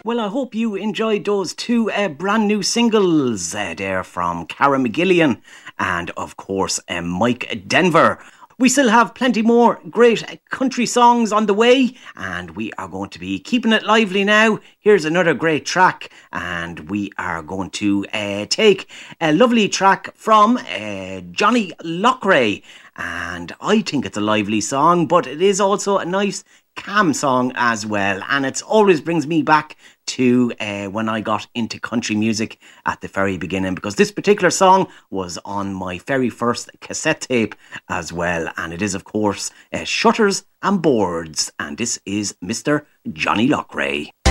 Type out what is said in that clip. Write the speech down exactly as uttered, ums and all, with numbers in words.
Well, I hope you enjoyed those two uh, brand new singles uh, there from Cara McGillian and, of course, uh, Mike Denver. We still have plenty more great country songs on the way, and we are going to be keeping it lively now. Here's another great track, and we are going to uh, take a lovely track from uh, Johnny Loughrey. And I think it's a lively song, but it is also a nice calm song as well, and it always brings me back to uh, when I got into country music at the very beginning, because this particular song was on my very first cassette tape as well, and it is of course uh, Shutters and Boards, and this is Mister Johnny Loughrey.